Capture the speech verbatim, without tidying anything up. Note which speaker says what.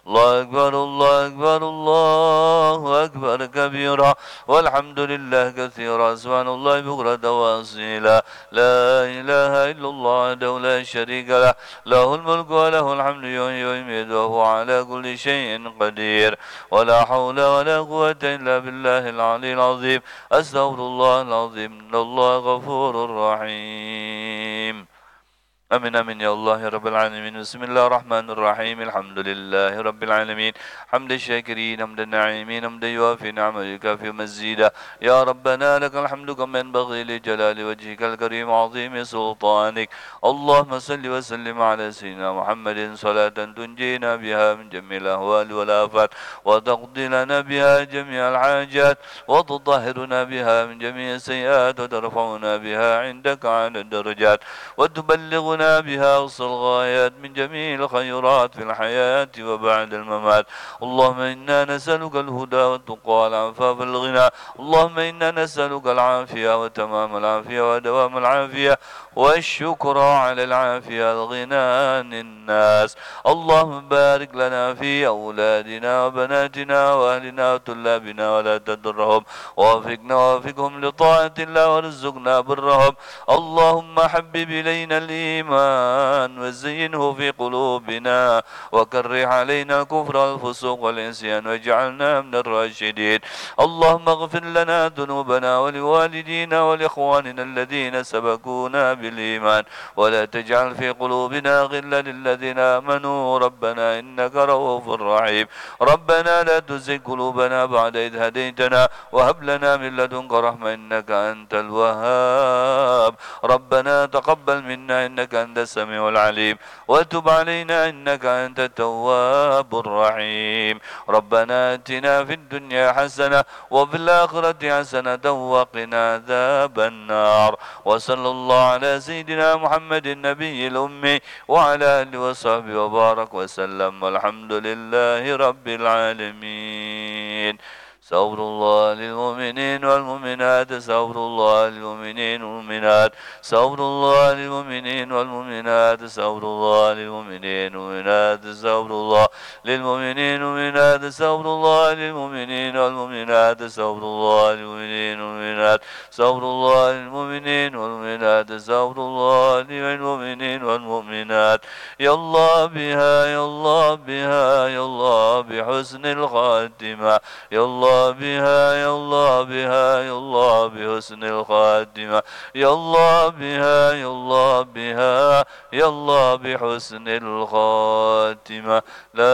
Speaker 1: الله أكبر الله أكبر الله أكبر كبيرا والحمد لله كثيرا سبحان الله بكرة وأصيلا لا إله إلا الله وحده لا شريك له له الملك وله الحمد يحيي ويميت وهو على كل شيء قدير ولا حول ولا قوة إلا بالله العلي العظيم أستغفر الله العظيم إن الله غفور رحيم أمين أمين يا الله يا رب العالمين بسم الله الرحمن الرحيم الحمد لله رب العالمين حمد الشاكرين حمد الناعمين حمد يوافي نعمه يكافي مزيدا يا ربنا لك الحمد كما ينبغي لجلال وجهك الكريم وعظيم سلطانك اللهم صل وسلم على سيدنا محمد صلاة تنجينا بها من جميع الأهوال والآفات وتقضي لنا بها جميع الحاجات وتطهرنا بها من جميع السيئات وترفعنا بها عندك على الدرجات وتبلغنا بها أقصى الغايات من جميع الخيرات في الحياة وبعد الممات اللهم إنا نسألك الهدى والتقى والعفاف والغنى اللهم إنا نسألك العافية وتمام العافية ودوام العافية والشكر على العافية الغنى عن الناس اللهم بارك لنا في أولادنا وبناتنا وأهلنا وطلابنا ولا تضرهم ووفقنا ووفقهم لطاعة الله وارزقنا برهم اللهم حبب إلينا الإيمان وزينه في قلوبنا وكره علينا الكفر والفسوق والعصيان واجعلنا من الراشدين اللهم اغفر لنا ذنوبنا ولوالدينا ولإخواننا الذين سبقونا بالإيمان ولا تجعل في قلوبنا غلا للذين آمنوا ربنا إنك رؤوف رحيم ربنا لا تزغ قلوبنا بعد إذ هديتنا وهب لنا من لدنك رحمة إنك أنت الوهاب ربنا تقبل منا إنك أنت السميع العليم وتب علينا إنك أنت التواب الرحيم ربنا آتنا في الدنيا حسنة وفي الآخرة حسنة وقنا عذاب النار وصلى الله على سيدنا محمد النبي الأمي وعلى آله وصحبه وبارك وسلم والحمد لله رب العالمين استغفر الله للمؤمنين والمؤمنات استغفر الله للمؤمنين والمؤمنات استغفر الله للمؤمنين والمؤمنات استغفر الله للمؤمنين والمؤمنات استغفر الله للمؤمنين والمؤمنات استغفر الله للمؤمنين والمؤمنات استغفر الله للمؤمنين والمؤمنات استغفر الله للمؤمنين والمؤمنات استغفر الله للمؤمنين والمؤمنات يا الله بها يا الله بها يا الله بحسن الخاتمة يا الله بها يا الله بها يا الله بحسن الخاتمة يا الله بها يا الله بها يا الله بحسن الخاتمة لا